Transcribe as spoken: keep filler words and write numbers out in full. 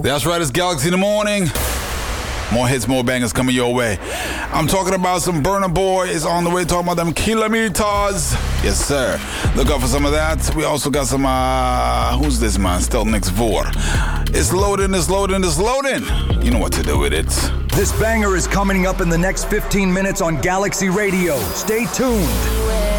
That's right, it's Galaxy in the Morning. More hits, more bangers coming your way. I'm talking about some Burna Boy is on the way, talking about them kilometers. Yes, sir. Look out for some of that. We also got some, uh, who's this man? Stelnix Vor. It's loading, it's loading, it's loading. You know what to do with it. This banger is coming up in the next fifteen minutes on Galaxy Radio. Stay tuned.